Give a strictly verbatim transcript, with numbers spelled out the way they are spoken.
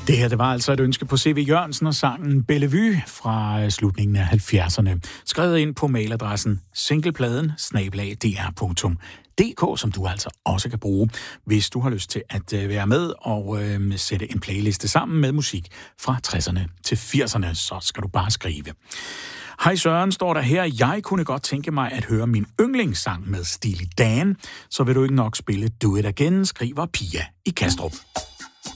Det her, det var altså et ønske på C V Jørgensen og sangen Bellevue fra slutningen af halvfjerdserne. Skrevet ind på mailadressen singlepladen snabel-a d r punktum d k, som du altså også kan bruge, hvis du har lyst til at være med og øh, sætte en playliste sammen med musik fra tresserne til firserne, så skal du bare skrive. Hej Søren, står der her. Jeg kunne godt tænke mig at høre min yndlingssang med Steely Dan. Så vil du ikke nok spille Do It Again, skriver Pia i Kastrup.